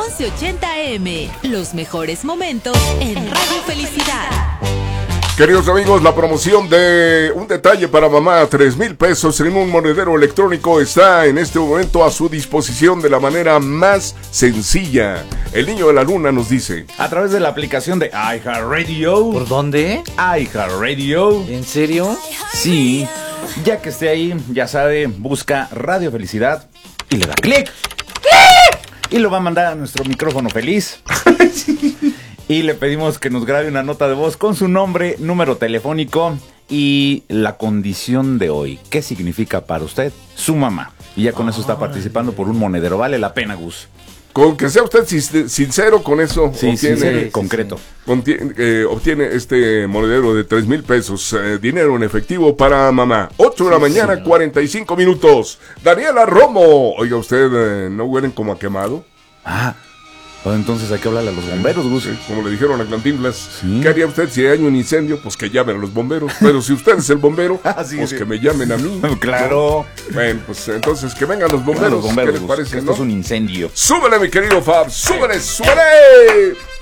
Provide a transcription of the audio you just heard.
1180 AM. Los mejores momentos en Radio Felicidad. Queridos amigos, la promoción de un detalle para mamá, 3,000 pesos en un monedero electrónico está en este momento a su disposición de la manera más sencilla. El niño de la luna nos dice: a través de la aplicación de iHeartRadio. ¿Por dónde? iHeartRadio. ¿En serio? Sí, ya que esté ahí, ya sabe, busca Radio Felicidad y le da clic. Y lo va a mandar a nuestro micrófono feliz. Y le pedimos que nos grabe una nota de voz con su nombre, número telefónico y la condición de hoy. ¿Qué significa para usted su mamá? Y ya con eso está participando por un monedero. Vale la pena, Gus. Con que sea usted sincero con eso, sí, obtiene, concreto. Obtiene este monedero de 3,000 pesos, dinero en efectivo para mamá. 8 de la mañana, 45 minutos. Daniela Romo. Oiga, ¿usted no huelen como a quemado? Entonces hay que hablarle a los bomberos, Gus. Sí, como le dijeron a Cantinflas, sí. ¿Qué haría usted si hay un incendio? Pues que llamen a los bomberos. Pero si usted es el bombero, pues que me llamen a mí. Claro. Bueno, pues entonces que vengan los bomberos. Los bomberos, ¿qué le parece, Esto es un incendio. ¡Súbele, mi querido Fab! ¡Súbele, súbele!